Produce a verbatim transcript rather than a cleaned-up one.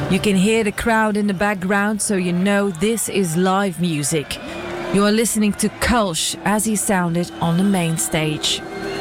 You can hear the crowd in the background, so you know this is live music. You are listening to Kulsh as he sounded on the main stage.